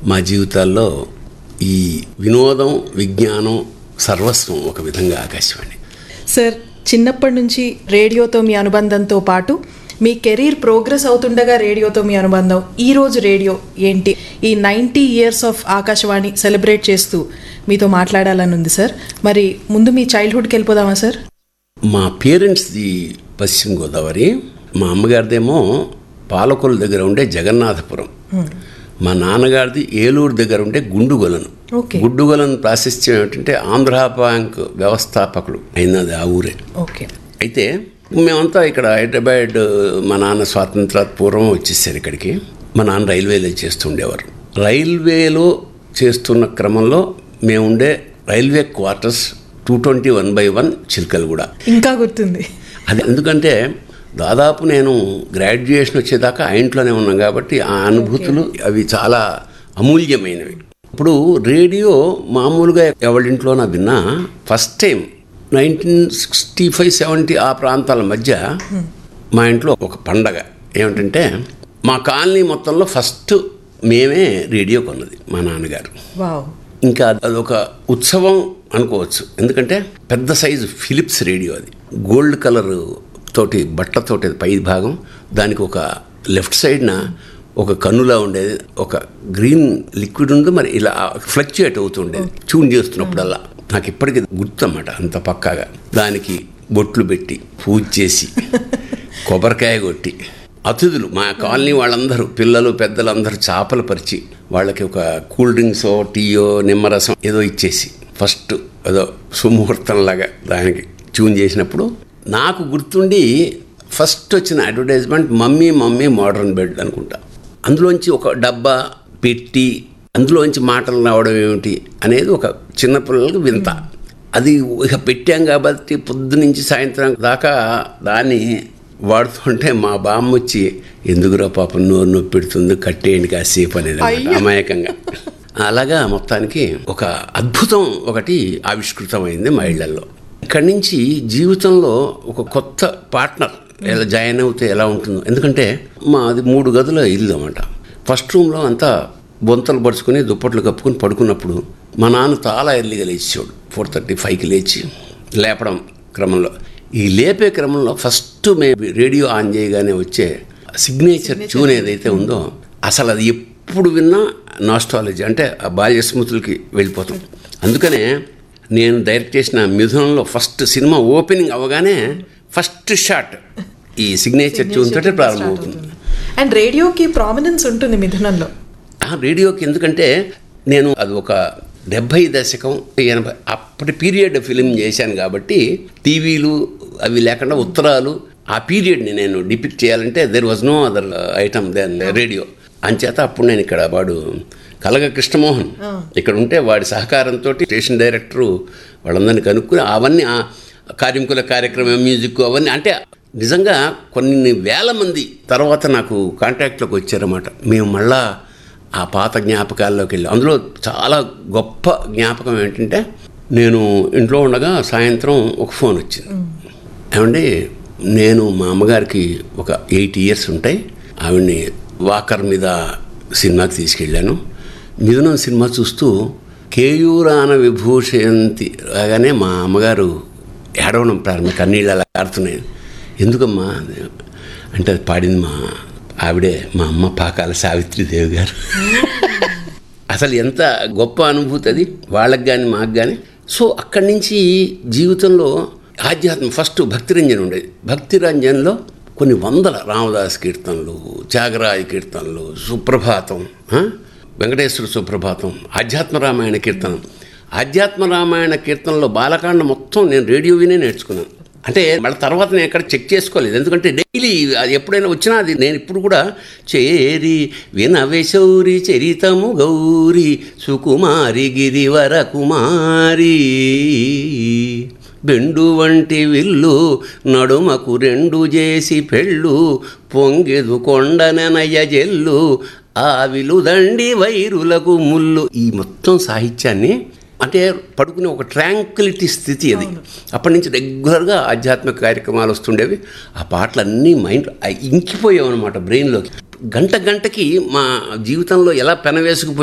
మా జీవితాల్లో ఈ వినోదం, విజ్ఞానం సర్వస్వం ఒక విధంగా ఆకాశవాణి. సార్, చిన్నప్పటి నుంచి రేడియోతో మీ అనుబంధంతో పాటు మీ కెరీర్ ప్రోగ్రెస్ అవుతుండగా రేడియోతో మీ అనుబంధం, ఈరోజు రేడియో ఏంటి, ఈ 90 years ఆఫ్ ఆకాశవాణి సెలబ్రేట్ చేస్తూ మీతో మాట్లాడాలని ఉంది సార్. మరి ముందు మీ చైల్డ్హుడ్కి వెళ్ళిపోదామా సార్? మా పేరెంట్స్ది పశ్చిమ గోదావరి, మా అమ్మగారిదేమో పాలకొల్లు దగ్గర ఉండే జగన్నాథపురం, మా నాన్నగారిది ఏలూరు దగ్గర ఉండే గుండుగొలను. గుండుగొలను ప్రాశస్త్యం ఏమిటంటే ఆంధ్ర బ్యాంక్ వ్యవస్థాపకుడు అయినది ఆ ఊరే. అయితే మేమంతా ఇక్కడ హైదరాబాద్, మా నాన్న స్వాతంత్ర పూర్వం వచ్చేసారు ఇక్కడికి. మా నాన్న రైల్వేలో చేస్తుండేవారు. రైల్వేలో చేస్తున్న క్రమంలో మేముండే రైల్వే క్వార్టర్స్ 221/1 చిలకలగూడ ఇంకా గుర్తుంది. అది ఎందుకంటే దాదాపు నేను గ్రాడ్యుయేషన్ వచ్చేదాకా ఆ ఇంట్లోనే ఉన్నాం కాబట్టి ఆ అనుభూతులు అవి చాలా అమూల్యమైనవి. ఇప్పుడు రేడియో మామూలుగా ఎవరింట్లోనా విన్నా ఫస్ట్ టైం 1965-70 ఆ ప్రాంతాల మధ్య మా ఇంట్లో ఒక పండగ ఏమిటంటే మా కాలనీ మొత్తంలో ఫస్ట్ మేమే రేడియో కొన్నది మా నాన్నగారు. ఇంకా అదొక ఉత్సవం అనుకోవచ్చు. ఎందుకంటే పెద్ద సైజు ఫిలిప్స్ రేడియో, అది గోల్డ్ కలర్ తోటి బట్టతోటి పై భాగం, దానికి ఒక లెఫ్ట్ సైడ్న ఒక కన్నులా ఉండేది, ఒక గ్రీన్ లిక్విడ్ ఉంది, మరి ఇలా ఫ్లక్చుయేట్ అవుతుండేది ట్యూన్ చేస్తున్నప్పుడల్లా. నాకు ఇప్పటికీ గుర్తు అన్నమాట అంత పక్కాగా. దానికి బొట్లు పెట్టి పూజ చేసి కొబ్బరికాయ కొట్టి అతిథులు మా కాలనీ వాళ్ళందరూ, పిల్లలు పెద్దలందరూ చేపలు పరిచి వాళ్ళకి ఒక కూల్ డ్రింక్సో టీయో నిమ్మరసం ఏదో ఇచ్చేసి ఫస్ట్ ఏదో సుముహూర్తంలాగా దానికి ట్యూన్ చేసినప్పుడు నాకు గుర్తుండి ఫస్ట్ వచ్చిన అడ్వర్టైజ్మెంట్ మమ్మీ మోడర్న్ బెడ్ అనుకుంటా. అందులోంచి ఒక డబ్బా పెట్టి అందులోంచి మాటలు రావడం ఏమిటి అనేది ఒక చిన్నపిల్లలకు వింత. అది ఇక పెట్టాం కాబట్టి పొద్దు నుంచి సాయంత్రం దాకా దాన్ని వాడుతుంటే మా బామ్మ వచ్చి ఎందుకురా పాపం నోరు నొప్పి పెడుతుంది, కట్టేయండి కాసేపు అనేది అమాయకంగా. అలాగా మొత్తానికి ఒక అద్భుతం ఒకటి ఆవిష్కృతమైంది మా ఇళ్లలో. ఇక్కడి నుంచి జీవితంలో ఒక కొత్త పార్ట్నర్ ఎలా జాయిన్ అవుతే ఎలా ఉంటుందో. ఎందుకంటే మాది 3 గదుల ఇల్లు అన్నమాట. ఫస్ట్ రూమ్లో అంతా బొంతలు పరుచుకొని దుప్పట్లు కప్పుకొని పడుకున్నప్పుడు మా నాన్న చాలా ఎర్లీగా లేచేవాడు. 4:35కి లేచి లేపడం క్రమంలో, ఈ లేపే క్రమంలో ఫస్ట్ మేము రేడియో ఆన్ చేయగానే వచ్చే సిగ్నేచర్ ట్యూన్ ఏదైతే ఉందో అసలు అది ఎప్పుడు విన్నా నాస్టాలజీ, అంటే ఆ బాల్య స్మృతులకి వెళ్ళిపోతాం. అందుకనే నేను డైరెక్ట్ చేసిన మిథునంలో ఫస్ట్ సినిమా ఓపెనింగ్ అవ్వగానే ఫస్ట్ షాట్ ఈ సిగ్నేచర్ ట్యూన్ తోటే ప్రారంభమవుతుంది. అండ్ రేడియోకి ప్రామినెన్స్ ఉంటుంది మిథునంలో. రేడియోకి ఎందుకంటే నేను అది ఒక 70 దశకం 80 అప్పటి పీరియడ్ ఫిలిం చేశాను కాబట్టి టీవీలు అవి లేకుండా ఉత్తరాలు, ఆ పీరియడ్ని నేను డిపిక్ట్ చేయాలంటే there was no other item then radio. అంచేత అప్పుడు నేను ఇక్కడ వాడు కలగ కృష్ణమోహన్ ఇక్కడ ఉంటే వాడి సహకారంతో స్టేషన్ డైరెక్టరు వాళ్ళందరినీ కనుక్కుని అవన్నీ ఆ కార్మికుల కార్యక్రమం మ్యూజిక్ అవన్నీ, అంటే నిజంగా కొన్ని వేల మంది తర్వాత నాకు కాంటాక్ట్లోకి వచ్చారన్నమాట. మేము మళ్ళా ఆ పాత జ్ఞాపకాల్లోకి వెళ్ళి అందులో చాలా గొప్ప జ్ఞాపకం ఏంటంటే నేను ఇంట్లో ఉండగా సాయంత్రం ఒక ఫోన్ వచ్చింది. ఏమండి, నేను మా అమ్మగారికి ఒక 8 years ఉంటాయి, ఆవిడ్ని వాకర్ మీద సినిమాకి తీసుకెళ్ళాను. మిథునం సినిమా చూస్తూ కేయూరాన విభూషయంతి రాగానే మా అమ్మగారు ఏడవడం ప్రారంభం, కన్నీళ్ళు అలా ఆడుతున్నాయి. ఎందుకమ్మా అంటే అది పాడింది మా ఆవిడే, మా అమ్మ పాకాల సావిత్రిదేవి గారు. అసలు ఎంత గొప్ప అనుభూతి అది వాళ్ళకి కానీ మాకు కానీ. సో అక్కడి నుంచి జీవితంలో ఆధ్యాత్మం ఫస్ట్ భక్తిరంజన్ ఉండేది. భక్తిరంజన్లో కొన్ని వందల రామదాస్ కీర్తనలు, త్యాగరాజ కీర్తనలు, సుప్రభాతం, వెంకటేశ్వర సుప్రభాతం, ఆధ్యాత్మ రామాయణ కీర్తనం. ఆధ్యాత్మ రామాయణ కీర్తనలో బాలకాండ మొత్తం నేను రేడియో వినే నేర్చుకున్నాను. అంటే మళ్ళీ తర్వాత నేను ఎక్కడ చెక్ చేసుకోలేదు, ఎందుకంటే డైలీ అది ఎప్పుడైనా వచ్చినా అది నేను ఇప్పుడు కూడా చేరి వినవేశౌరి చరితము గౌరీ సుకుమారి గిరివర కుమారి బెండు వంటి విల్లు నడుమకు 2 చేసి పెళ్ళు పొంగెదు కొండననయ జెల్లు ఆవిలు దండి వైరులకు ముళ్ళు. ఈ మొత్తం సాహిత్యాన్ని అంటే పడుకునే ఒక ట్రాంక్విలిటీ స్థితి అది. అప్పటి నుంచి రెగ్యులర్గా ఆధ్యాత్మిక కార్యక్రమాలు వస్తుండేవి. ఆ పాటలన్నీ మైండ్ ఇంకిపోయావు అనమాట బ్రెయిన్లోకి. గంటకి మా జీవితంలో ఎలా పెనవేసుకుపోయి